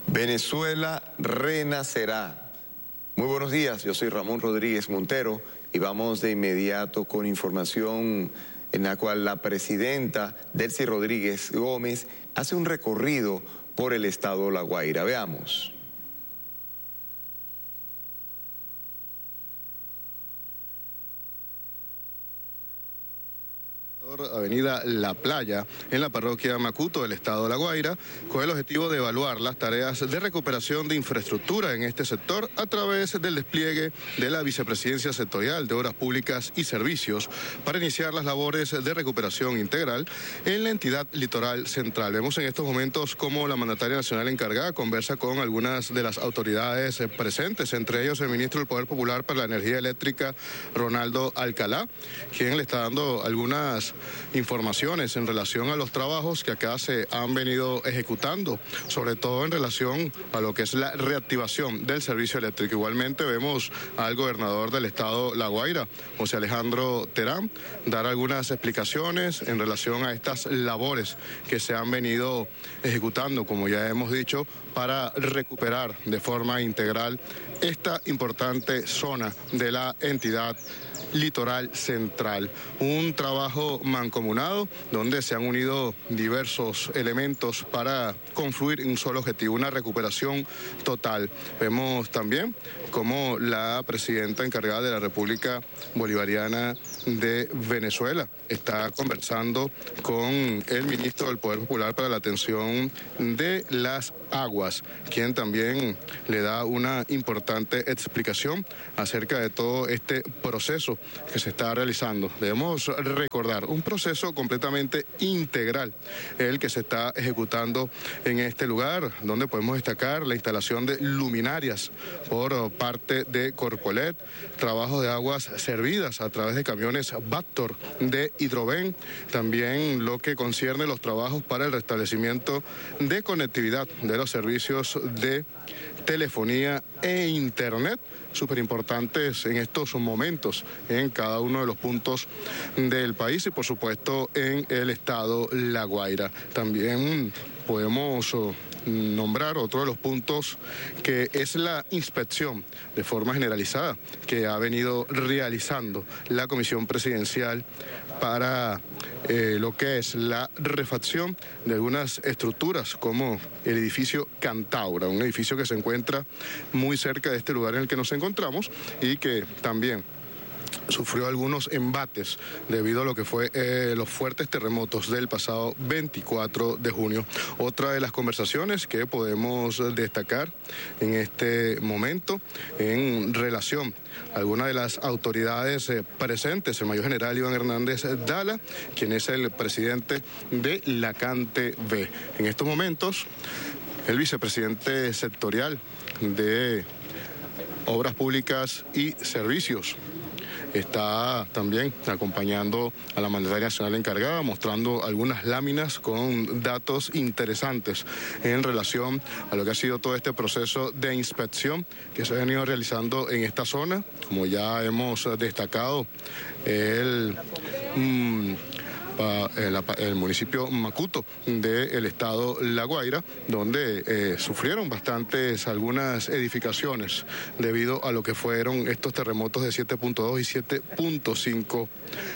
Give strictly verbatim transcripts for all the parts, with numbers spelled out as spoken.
Venezuela renacerá. Muy buenos días, yo soy Ramón Rodríguez Montero y vamos de inmediato con información en la cual la presidenta Delcy Rodríguez Gómez hace un recorrido por el estado La Guaira. Veamos. Avenida La Playa, en la parroquia Macuto del estado de La Guaira, con el objetivo de evaluar las tareas de recuperación de infraestructura en este sector a través del despliegue de la Vicepresidencia Sectorial de Obras Públicas y Servicios para iniciar las labores de recuperación integral en la entidad litoral central. Vemos en estos momentos cómo la mandataria nacional encargada conversa con algunas de las autoridades presentes, entre ellos el ministro del Poder Popular para la Energía Eléctrica, Ronaldo Alcalá, quien le está dando algunas informaciones en relación a los trabajos que acá se han venido ejecutando, sobre todo en relación a lo que es la reactivación del servicio eléctrico. Igualmente vemos al gobernador del estado La Guaira, José Alejandro Terán, dar algunas explicaciones en relación a estas labores que se han venido ejecutando, como ya hemos dicho, para recuperar de forma integral esta importante zona de la entidad litoral central. Un trabajo mancomunado donde se han unido diversos elementos para confluir en un solo objetivo, una recuperación total. Vemos también cómo la presidenta encargada de la República Bolivariana de Venezuela está conversando con el ministro del Poder Popular para la atención de las aguas, quien también le da una importante explicación acerca de todo este proceso que se está realizando. Debemos recordar, un proceso completamente integral, el que se está ejecutando en este lugar, donde podemos destacar la instalación de luminarias por parte de Corpolet, trabajos de aguas servidas a través de camiones Vactor de Hidroven, también lo que concierne los trabajos para el restablecimiento de conectividad de los servicios de telefonía e internet, súper importantes en estos momentos en cada uno de los puntos del país y por supuesto en el estado La Guaira. También podemos nombrar otro de los puntos que es la inspección de forma generalizada que ha venido realizando la Comisión Presidencial para eh, lo que es la refacción de algunas estructuras como el edificio Cantaura, un edificio que se encuentra muy cerca de este lugar en el que nos encontramos y que también sufrió algunos embates debido a lo que fue eh, los fuertes terremotos del pasado veinticuatro de junio. Otra de las conversaciones que podemos destacar en este momento en relación a algunas de las autoridades eh, presentes, el mayor general Iván Hernández Dala, quien es el presidente de la Cante B. En estos momentos, el vicepresidente sectorial de Obras Públicas y Servicios está también acompañando a la mandataria nacional encargada, mostrando algunas láminas con datos interesantes en relación a lo que ha sido todo este proceso de inspección que se ha venido realizando en esta zona. Como ya hemos destacado, el... Mmm, El, el municipio Macuto del estado La Guaira, donde eh, sufrieron bastantes algunas edificaciones debido a lo que fueron estos terremotos de siete punto dos y siete punto cinco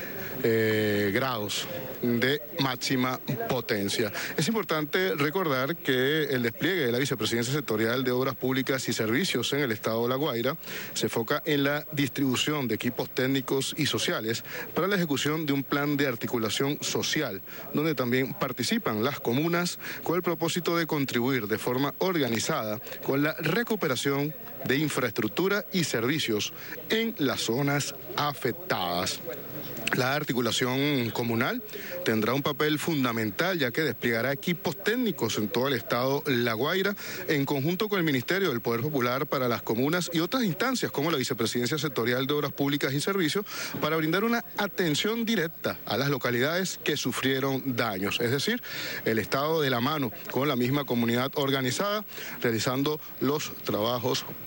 eh, grados de máxima potencia. Es importante recordar que el despliegue de la Vicepresidencia Sectorial de Obras Públicas y Servicios en el estado de La Guaira se enfoca en la distribución de equipos técnicos y sociales para la ejecución de un plan de articulación social, donde también participan las comunas con el propósito de contribuir de forma organizada con la recuperación de infraestructura y servicios en las zonas afectadas. La articulación comunal tendrá un papel fundamental, ya que desplegará equipos técnicos en todo el estado La Guaira, en conjunto con el Ministerio del Poder Popular para las comunas y otras instancias como la Vicepresidencia Sectorial de Obras Públicas y Servicios, para brindar una atención directa a las localidades que sufrieron daños. Es decir, el Estado de la mano con la misma comunidad organizada, realizando los trabajos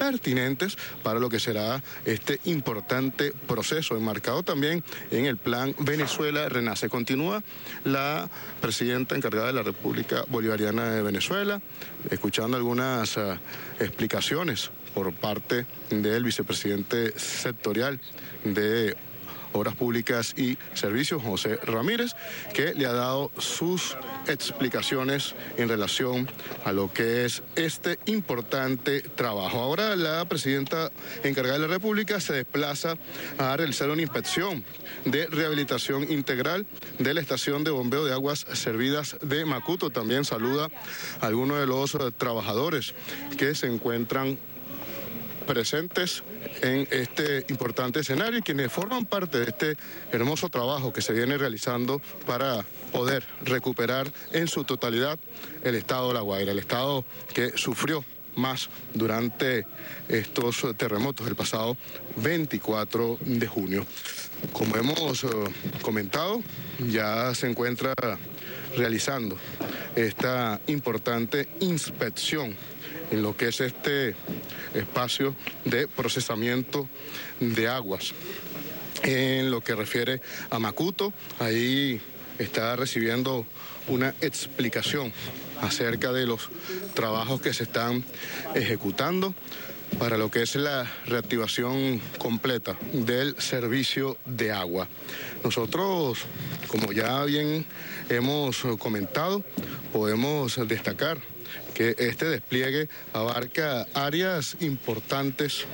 pertinentes para lo que será este importante proceso, enmarcado también en el plan Venezuela Renace. Continúa la presidenta encargada de la República Bolivariana de Venezuela, escuchando algunas uh, explicaciones por parte del vicepresidente sectorial de Obras Públicas y Servicios, José Ramírez, que le ha dado sus explicaciones en relación a lo que es este importante trabajo. Ahora la presidenta encargada de la República se desplaza a realizar una inspección de rehabilitación integral de la estación de bombeo de aguas servidas de Macuto. También saluda a algunos de los trabajadores que se encuentran presentes en este importante escenario y quienes forman parte de este hermoso trabajo que se viene realizando para poder recuperar en su totalidad el estado de La Guaira, el estado que sufrió más durante estos terremotos el pasado veinticuatro de junio. Como hemos uh, comentado, ya se encuentra realizando esta importante inspección en lo que es este espacio de procesamiento de aguas. En lo que refiere a Macuto, ahí está recibiendo una explicación acerca de los trabajos que se están ejecutando para lo que es la reactivación completa del servicio de agua. Nosotros, como ya bien hemos comentado, podemos destacar que este despliegue abarca áreas importantes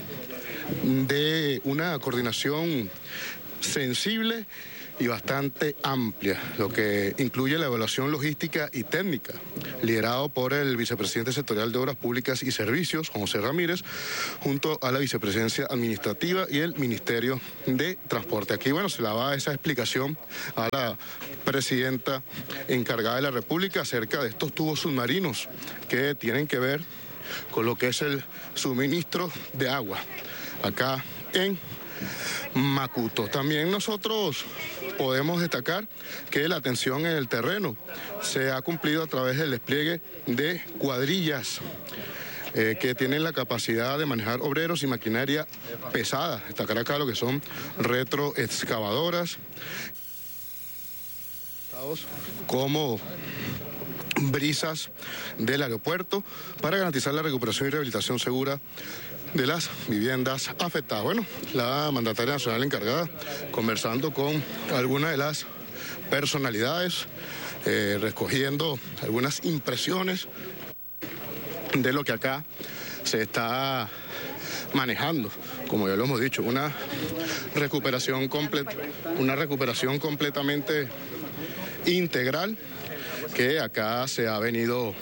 de una coordinación sensible y bastante amplia, lo que incluye la evaluación logística y técnica, liderado por el vicepresidente sectorial de Obras Públicas y Servicios, José Ramírez, junto a la vicepresidencia administrativa y el Ministerio de Transporte. Aquí, bueno, se le va esa explicación a la presidenta encargada de la República acerca de estos tubos submarinos que tienen que ver con lo que es el suministro de agua acá en Macuto. También nosotros podemos destacar que la atención en el terreno se ha cumplido a través del despliegue de cuadrillas eh, que tienen la capacidad de manejar obreros y maquinaria pesada. Destacar acá lo que son retroexcavadoras, como brisas del aeropuerto, para garantizar la recuperación y rehabilitación segura de las viviendas afectadas. Bueno, la mandataria nacional encargada conversando con algunas de las personalidades, eh, recogiendo algunas impresiones de lo que acá se está manejando. Como ya lo hemos dicho, una recuperación completa, una recuperación completamente integral que acá se ha venido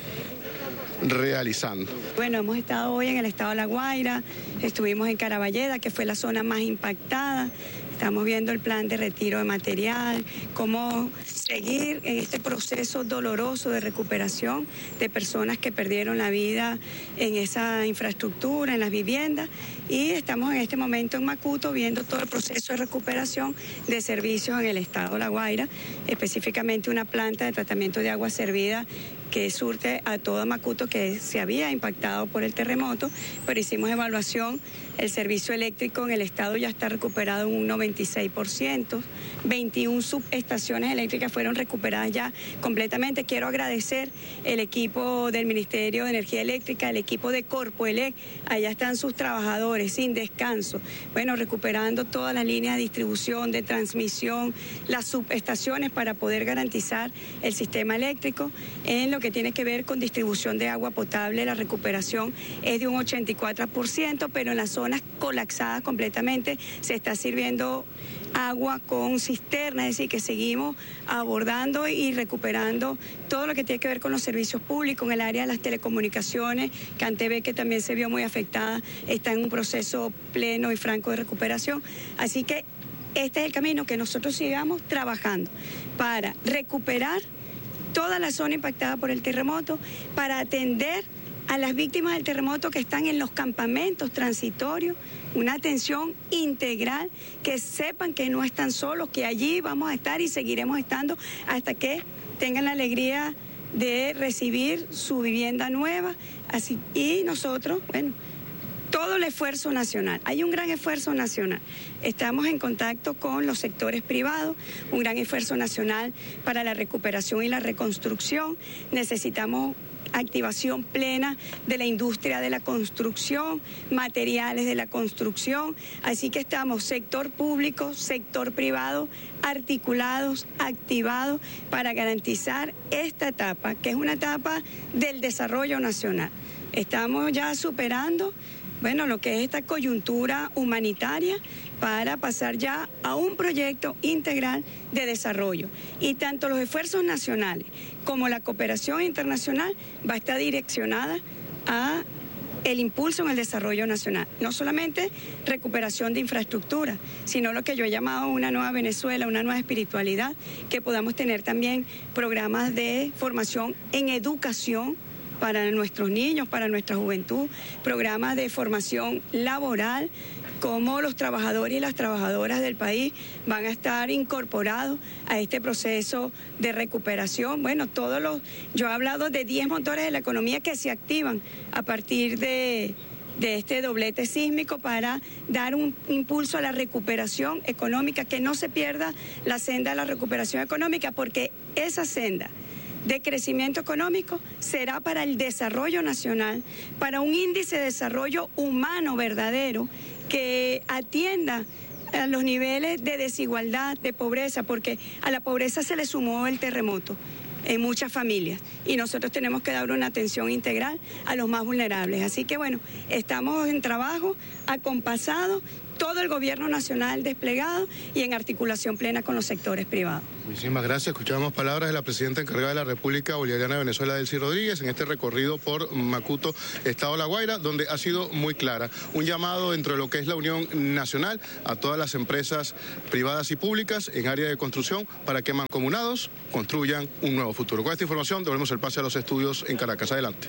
realizando. Bueno, hemos estado hoy en el estado de La Guaira, estuvimos en Caraballeda, que fue la zona más impactada. Estamos viendo el plan de retiro de material, cómo seguir en este proceso doloroso de recuperación de personas que perdieron la vida en esa infraestructura, en las viviendas. Y estamos en este momento en Macuto viendo todo el proceso de recuperación de servicios en el estado de La Guaira, específicamente una planta de tratamiento de agua servida que surte a toda Macuto, que se había impactado por el terremoto, pero hicimos evaluación. El servicio eléctrico en el estado ya está recuperado en un noventa y seis por ciento. veintiuna subestaciones eléctricas fueron recuperadas ya completamente. Quiero agradecer el equipo del Ministerio de Energía Eléctrica, el equipo de Corpoelec. Allá están sus trabajadores sin descanso. Bueno, recuperando todas las líneas de distribución, de transmisión, las subestaciones para poder garantizar el sistema eléctrico. En lo que tiene que ver con distribución de agua potable, la recuperación es de un ochenta y cuatro por ciento, pero en las zonas colapsadas completamente se está sirviendo agua con cisterna, es decir, que seguimos abordando y recuperando todo lo que tiene que ver con los servicios públicos. En el área de las telecomunicaciones, Cantv, que también se vio muy afectada, está en un proceso pleno y franco de recuperación. Así que este es el camino, que nosotros sigamos trabajando para recuperar toda la zona impactada por el terremoto, para atender a las víctimas del terremoto que están en los campamentos transitorios, una atención integral, que sepan que no están solos, que allí vamos a estar y seguiremos estando hasta que tengan la alegría de recibir su vivienda nueva. Así, y nosotros, bueno, todo el esfuerzo nacional. Hay un gran esfuerzo nacional. Estamos en contacto con los sectores privados, un gran esfuerzo nacional para la recuperación y la reconstrucción. Necesitamos activación plena de la industria de la construcción, materiales de la construcción. Así que estamos sector público, sector privado, articulados, activados para garantizar esta etapa, que es una etapa del desarrollo nacional. Estamos ya superando, bueno, lo que es esta coyuntura humanitaria para pasar ya a un proyecto integral de desarrollo. Y tanto los esfuerzos nacionales como la cooperación internacional va a estar direccionada a el impulso en el desarrollo nacional. No solamente recuperación de infraestructura, sino lo que yo he llamado una nueva Venezuela, una nueva espiritualidad, que podamos tener también programas de formación en educación para nuestros niños, para nuestra juventud, programas de formación laboral, cómo los trabajadores y las trabajadoras del país van a estar incorporados a este proceso de recuperación. Bueno, todos los, yo he hablado de diez motores de la economía que se activan a partir de, de este doblete sísmico para dar un impulso a la recuperación económica, que no se pierda la senda de la recuperación económica, porque esa senda de crecimiento económico será para el desarrollo nacional, para un índice de desarrollo humano verdadero que atienda a los niveles de desigualdad, de pobreza, porque a la pobreza se le sumó el terremoto en muchas familias y nosotros tenemos que dar una atención integral a los más vulnerables. Así que bueno, estamos en trabajo acompasado, todo el gobierno nacional desplegado y en articulación plena con los sectores privados. Muchísimas gracias. Escuchamos palabras de la presidenta encargada de la República Bolivariana de Venezuela, Delcy Rodríguez, en este recorrido por Macuto, Estado La Guaira, donde ha sido muy clara. Un llamado dentro de lo que es la Unión Nacional a todas las empresas privadas y públicas en área de construcción para que mancomunados construyan un nuevo futuro. Con esta información devolvemos el pase a los estudios en Caracas. Adelante.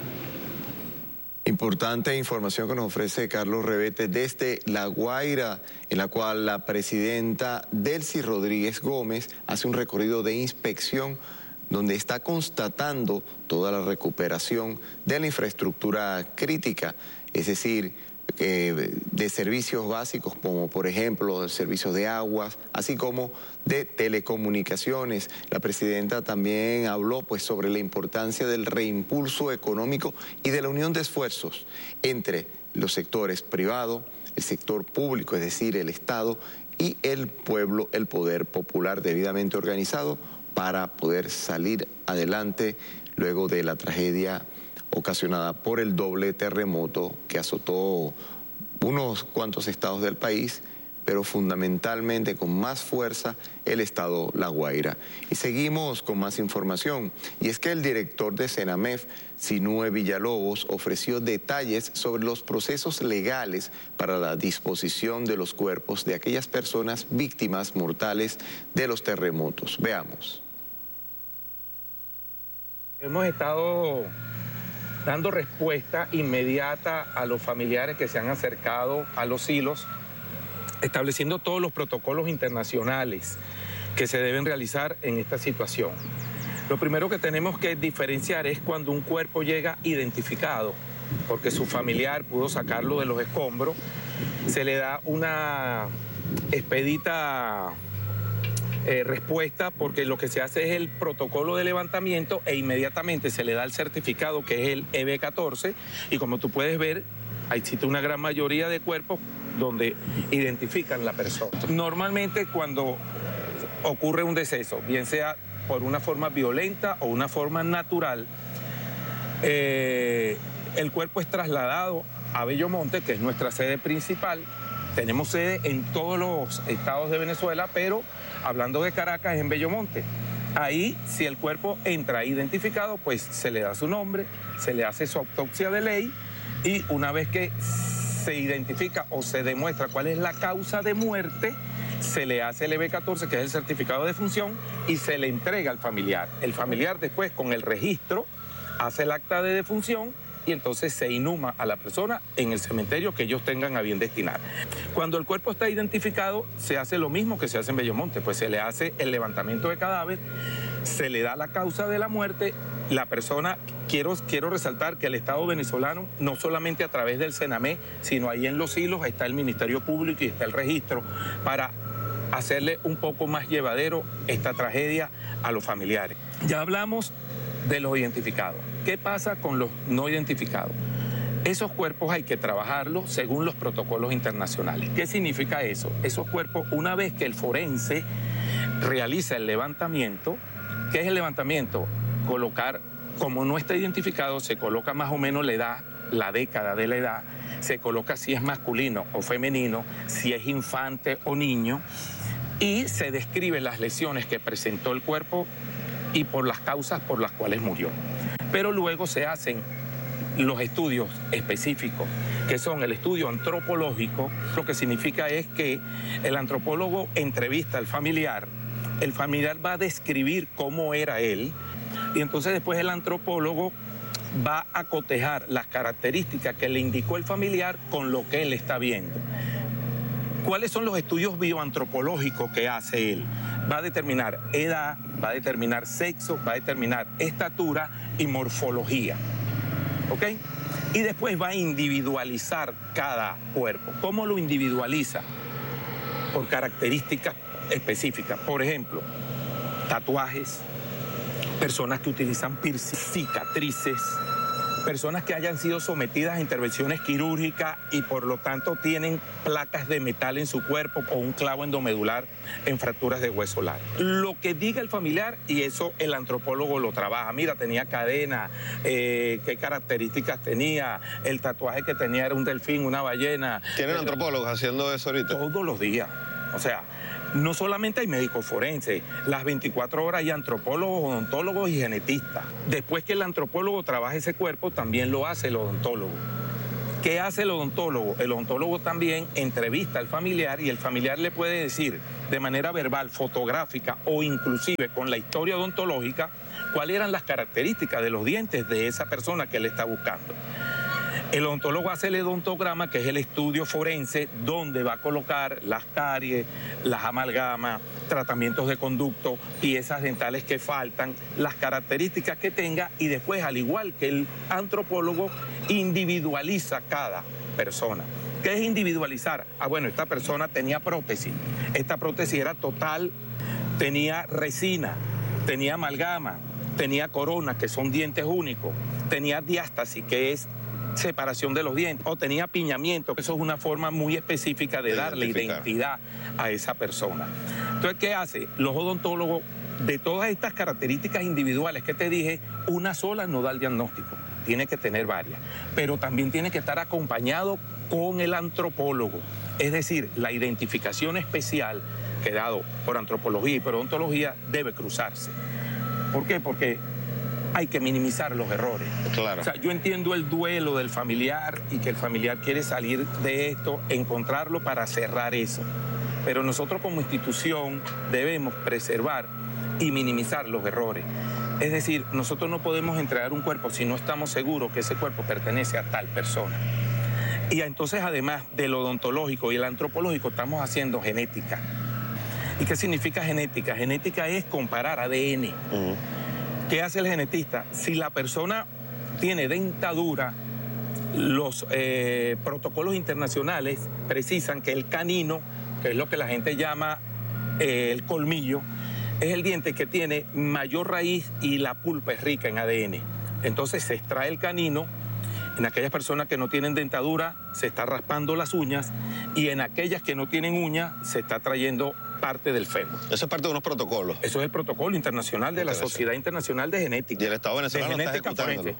Importante información que nos ofrece Carlos Revete desde La Guaira, en la cual la presidenta Delcy Rodríguez Gómez hace un recorrido de inspección donde está constatando toda la recuperación de la infraestructura crítica, es decir, eh, de servicios básicos como por ejemplo servicios de aguas, así como de telecomunicaciones. La presidenta también habló pues sobre la importancia del reimpulso económico y de la unión de esfuerzos entre los sectores privado, el sector público, es decir, el Estado, y el pueblo, el poder popular debidamente organizado para poder salir adelante luego de la tragedia ocasionada por el doble terremoto que azotó unos cuantos estados del país, pero fundamentalmente con más fuerza el estado La Guaira. Y seguimos con más información, y es que el director de Senamef, Sinúe Villalobos, ofreció detalles sobre los procesos legales para la disposición de los cuerpos de aquellas personas víctimas mortales de los terremotos. Veamos. Hemos estado dando respuesta inmediata a los familiares que se han acercado a los silos, estableciendo todos los protocolos internacionales que se deben realizar en esta situación. Lo primero que tenemos que diferenciar es cuando un cuerpo llega identificado, porque su familiar pudo sacarlo de los escombros, se le da una expedita Eh, respuesta, porque lo que se hace es el protocolo de levantamiento e inmediatamente se le da el certificado, que es el E B catorce, y como tú puedes ver, existe una gran mayoría de cuerpos donde identifican la persona. Normalmente cuando ocurre un deceso, bien sea por una forma violenta o una forma natural, eh, el cuerpo es trasladado a Bellomonte, que es nuestra sede principal. Tenemos sede en todos los estados de Venezuela, pero hablando de Caracas es en Bellomonte. Ahí, si el cuerpo entra identificado, pues se le da su nombre, se le hace su autopsia de ley y una vez que se identifica o se demuestra cuál es la causa de muerte, se le hace el E B catorce, que es el certificado de defunción, y se le entrega al familiar. El familiar después, con el registro, hace el acta de defunción y entonces se inhuma a la persona en el cementerio que ellos tengan a bien destinar. Cuando el cuerpo está identificado, se hace lo mismo que se hace en Bellomonte, pues se le hace el levantamiento de cadáver, se le da la causa de la muerte la persona, quiero, quiero resaltar que el Estado venezolano, no solamente a través del Senamé, sino ahí en Los Hilos está el Ministerio Público y está el registro, para hacerle un poco más llevadero esta tragedia a los familiares. Ya hablamos de los identificados. ¿Qué pasa con los no identificados? Esos cuerpos hay que trabajarlos según los protocolos internacionales. ¿Qué significa eso? Esos cuerpos, una vez que el forense realiza el levantamiento, ¿qué es el levantamiento? Colocar, como no está identificado, se coloca más o menos la edad, la década de la edad, se coloca si es masculino o femenino, si es infante o niño, y se describen las lesiones que presentó el cuerpo y por las causas por las cuales murió. Pero luego se hacen los estudios específicos, que son el estudio antropológico. Lo que significa es que el antropólogo entrevista al familiar, el familiar va a describir cómo era él, y entonces después el antropólogo va a cotejar las características que le indicó el familiar con lo que él está viendo. ¿Cuáles son los estudios bioantropológicos que hace él? Va a determinar edad, va a determinar sexo, va a determinar estatura y morfología. ¿Ok? Y después va a individualizar cada cuerpo. ¿Cómo lo individualiza? Por características específicas. Por ejemplo, tatuajes, personas que utilizan piercing, cicatrices, personas que hayan sido sometidas a intervenciones quirúrgicas y por lo tanto tienen placas de metal en su cuerpo o un clavo endomedular en fracturas de hueso largo. Lo que diga el familiar, y eso el antropólogo lo trabaja. Mira, tenía cadena, eh, qué características tenía, el tatuaje que tenía era un delfín, una ballena. ¿Tienen antropólogos haciendo eso ahorita? Todos los días. O sea, no solamente hay médicos forenses, las veinticuatro horas hay antropólogos, odontólogos y genetistas. Después que el antropólogo trabaja ese cuerpo, también lo hace el odontólogo. ¿Qué hace el odontólogo? El odontólogo también entrevista al familiar y el familiar le puede decir de manera verbal, fotográfica o inclusive con la historia odontológica cuáles eran las características de los dientes de esa persona que él está buscando. El odontólogo hace el odontograma, que es el estudio forense, donde va a colocar las caries, las amalgamas, tratamientos de conducto, piezas dentales que faltan, las características que tenga, y después, al igual que el antropólogo, individualiza cada persona. ¿Qué es individualizar? Ah, bueno, esta persona tenía prótesis. Esta prótesis era total, tenía resina, tenía amalgama, tenía corona, que son dientes únicos, tenía diástasis, que es separación de los dientes, o tenía apiñamiento. Eso es una forma muy específica de, de darle identidad a esa persona. Entonces, ¿qué hace? Los odontólogos, de todas estas características individuales que te dije, una sola no da el diagnóstico, tiene que tener varias, pero también tiene que estar acompañado con el antropólogo, es decir, la identificación especial que dado por antropología y por odontología debe cruzarse. ¿Por qué? Porque hay que minimizar los errores. Claro. O sea, yo entiendo el duelo del familiar y que el familiar quiere salir de esto, encontrarlo para cerrar eso. Pero nosotros como institución debemos preservar y minimizar los errores. Es decir, nosotros no podemos entregar un cuerpo si no estamos seguros que ese cuerpo pertenece a tal persona. Y entonces, además del odontológico y el antropológico, estamos haciendo genética. ¿Y qué significa genética? Genética es comparar A D N. Uh-huh. ¿Qué hace el genetista? Si la persona tiene dentadura, los eh, protocolos internacionales precisan que el canino, que es lo que la gente llama eh, el colmillo, es el diente que tiene mayor raíz y la pulpa es rica en A D N. Entonces se extrae el canino. En aquellas personas que no tienen dentadura se está raspando las uñas, y en aquellas que no tienen uñas se está trayendo parte del fémur. Eso es parte de unos protocolos. Eso es el protocolo internacional de la Sociedad Internacional de Genética. Y el Estado venezolano de está ejecutándolo.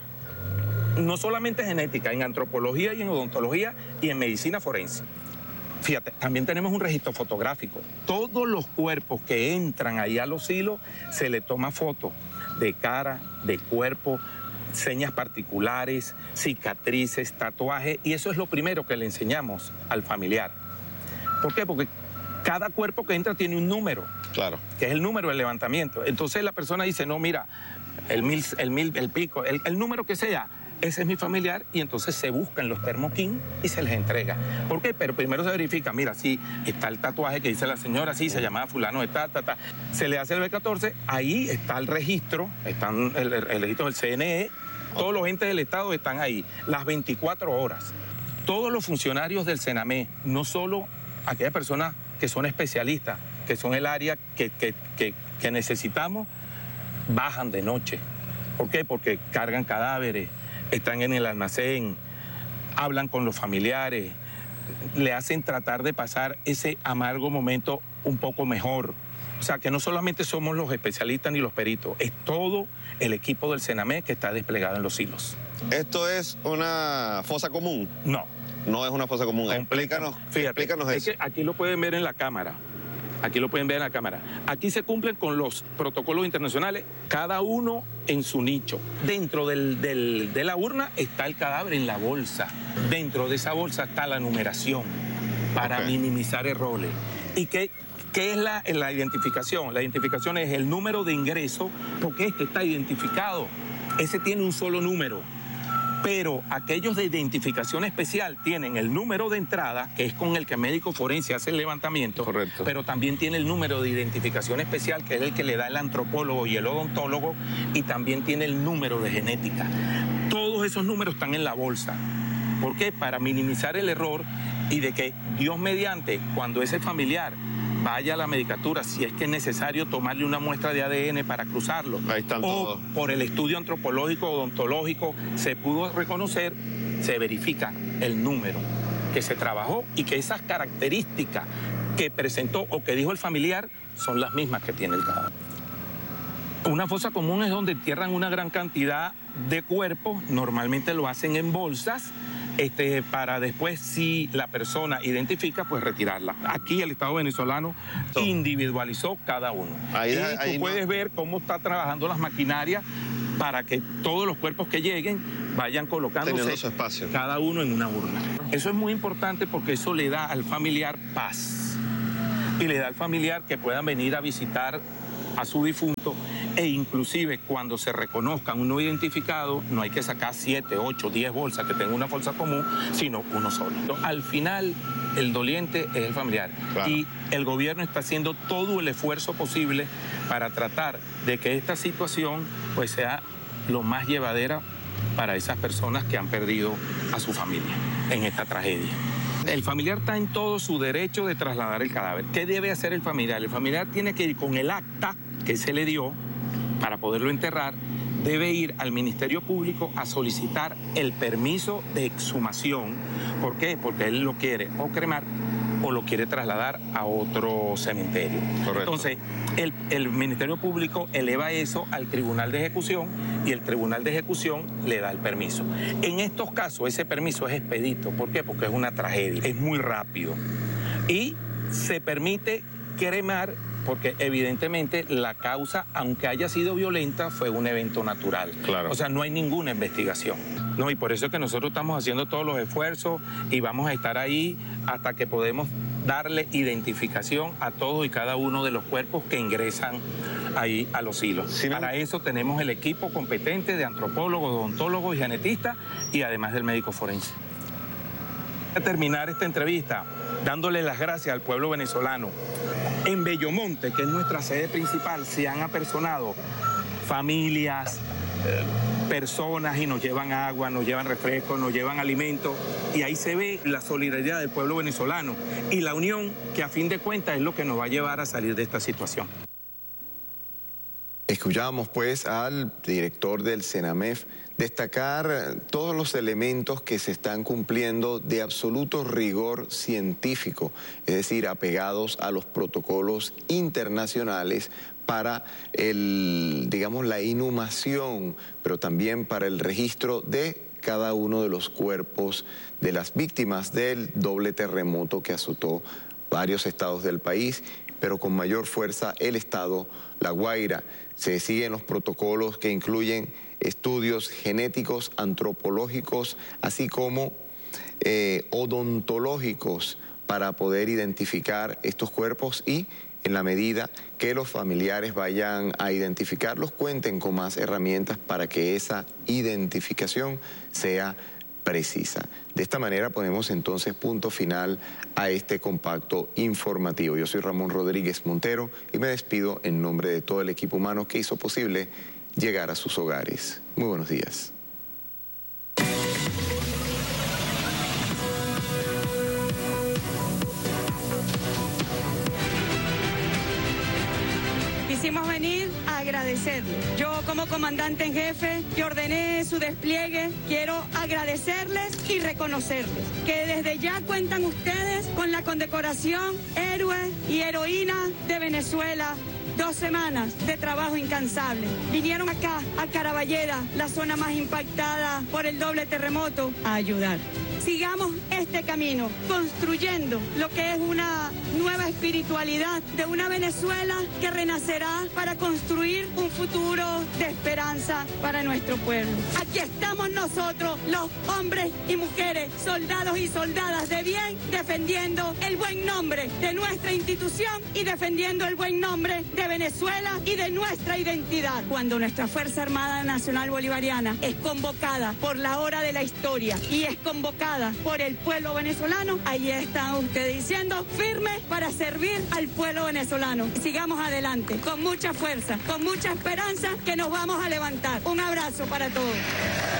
No solamente genética, en antropología y en odontología y en medicina forense. Fíjate, también tenemos un registro fotográfico. Todos los cuerpos que entran ahí a Los Hilos se le toma foto de cara, de cuerpo, señas particulares, cicatrices, tatuajes, y eso es lo primero que le enseñamos al familiar. ¿Por qué? Porque cada cuerpo que entra tiene un número, claro, que es el número del levantamiento. Entonces la persona dice, no, mira, el mil, el mil, el pico, el, el número que sea, ese es mi familiar, y entonces se buscan los termoquín y se les entrega. ¿Por qué? Pero primero se verifica, mira, sí, está el tatuaje que dice la señora, sí, se llamaba fulano de ta, ta, ta. Se le hace el B catorce, ahí está el registro, están el, el, el registro del C N E, todos los entes del Estado están ahí, las veinticuatro horas. Todos los funcionarios del Senamé, no solo aquellas personas que son especialistas, que son el área que, que, que, que necesitamos, bajan de noche. ¿Por qué? Porque cargan cadáveres, están en el almacén, hablan con los familiares, le hacen tratar de pasar ese amargo momento un poco mejor. O sea, que no solamente somos los especialistas ni los peritos, es todo el equipo del Senamé que está desplegado en los hilos. ¿Esto es una fosa común? No. No es una fosa común. Explícanos, Fíjate, explícanos es eso. que aquí lo pueden ver en la cámara. Aquí lo pueden ver en la cámara. Aquí se cumplen con los protocolos internacionales, cada uno en su nicho. Dentro del, del, de la urna está el cadáver en la bolsa. Dentro de esa bolsa está la numeración para Okay. minimizar errores. ¿Y qué, qué es la, la identificación? La identificación es el número de ingreso, porque este está identificado. Ese tiene un solo número. Pero aquellos de identificación especial tienen el número de entrada, que es con el que el médico forense hace el levantamiento. Correcto. Pero también tiene el número de identificación especial, que es el que le da el antropólogo y el odontólogo, y también tiene el número de genética. Todos esos números están en la bolsa. ¿Por qué? Para minimizar el error y de que Dios mediante, cuando ese familiar vaya a la medicatura, si es que es necesario tomarle una muestra de A D N para cruzarlo, Ahí están o todos. por el estudio antropológico odontológico se pudo reconocer, se verifica el número que se trabajó y que esas características que presentó o que dijo el familiar son las mismas que tiene el cadáver. Una fosa común es donde entierran una gran cantidad de cuerpos, normalmente lo hacen en bolsas, Este, para después, si la persona identifica, pues retirarla. Aquí el Estado venezolano individualizó cada uno. Ahí, y ahí tú no. puedes ver cómo está trabajando las maquinarias para que todos los cuerpos que lleguen vayan colocándose Teniendo su espacio. cada uno en una urna. Eso es muy importante porque eso le da al familiar paz y le da al familiar que puedan venir a visitar a su difunto, e inclusive cuando se reconozcan un no identificado, no hay que sacar siete, ocho, diez bolsas que tengan una bolsa común, sino uno solo. Al final, el doliente es el familiar. Claro. Y el gobierno está haciendo todo el esfuerzo posible para tratar de que esta situación pues sea lo más llevadera para esas personas que han perdido a su familia en esta tragedia. El familiar está en todo su derecho de trasladar el cadáver. ¿Qué debe hacer el familiar? El familiar tiene que ir con el acta que se le dio para poderlo enterrar, debe ir al Ministerio Público a solicitar el permiso de exhumación. ¿Por qué? Porque él lo quiere o cremar o lo quiere trasladar a otro cementerio. Correcto. Entonces, el, el Ministerio Público eleva eso al Tribunal de Ejecución y el Tribunal de Ejecución le da el permiso. En estos casos, ese permiso es expedito. ¿Por qué? Porque es una tragedia, es muy rápido. Y se permite cremar porque evidentemente la causa, aunque haya sido violenta, fue un evento natural. Claro. O sea, no hay ninguna investigación. No, y por eso es que nosotros estamos haciendo todos los esfuerzos y vamos a estar ahí hasta que podemos darle identificación a todos y cada uno de los cuerpos que ingresan ahí a los hilos. Sí, Para eso tenemos el equipo competente de antropólogos, odontólogos y genetistas y además del médico forense. Voy a terminar esta entrevista dándole las gracias al pueblo venezolano. En Bellomonte, que es nuestra sede principal, se han apersonado familias, eh, personas y nos llevan agua, nos llevan refrescos, nos llevan alimentos, y ahí se ve la solidaridad del pueblo venezolano y la unión que a fin de cuentas es lo que nos va a llevar a salir de esta situación. Escuchamos pues al director del Senamef destacar todos los elementos que se están cumpliendo de absoluto rigor científico, es decir, apegados a los protocolos internacionales para el, digamos, la inhumación, pero también para el registro de cada uno de los cuerpos de las víctimas del doble terremoto que azotó varios estados del país, pero con mayor fuerza el estado La Guaira. Se siguen los protocolos que incluyen estudios genéticos, antropológicos, así como eh, odontológicos para poder identificar estos cuerpos y en la medida que los familiares vayan a identificarlos, cuenten con más herramientas para que esa identificación sea precisa. De esta manera ponemos entonces punto final a este compacto informativo. Yo soy Ramón Rodríguez Montero y me despido en nombre de todo el equipo humano que hizo posible llegar a sus hogares. Muy buenos días. Quisimos venir a agradecerle. Yo como comandante en jefe que ordené su despliegue, quiero agradecerles y reconocerles que desde ya cuentan ustedes con la condecoración Héroe y Heroína de Venezuela. Dos semanas de trabajo incansable. Vinieron acá, a Caraballeda, la zona más impactada por el doble terremoto, a ayudar. Sigamos este camino, construyendo lo que es una nueva espiritualidad de una Venezuela que renacerá para construir un futuro de esperanza para nuestro pueblo. Aquí estamos nosotros, los hombres y mujeres, soldados y soldadas de bien, defendiendo el buen nombre de nuestra institución y defendiendo el buen nombre de Venezuela y de nuestra identidad. Cuando nuestra Fuerza Armada Nacional Bolivariana es convocada por la hora de la historia y es convocada por el pueblo venezolano, ahí están ustedes diciendo firme para servir al pueblo venezolano. Sigamos adelante, con mucha fuerza, con mucha esperanza, que nos vamos a levantar. Un abrazo para todos.